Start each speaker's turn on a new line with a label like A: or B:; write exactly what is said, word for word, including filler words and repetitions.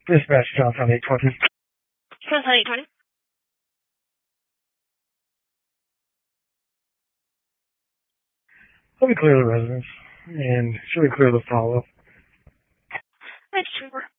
A: Dispatch Johnson eight twenty.
B: Johnson eight twenty.
A: Let me clear the residence, and should we clear the follow-up?
B: Thanks, Trooper.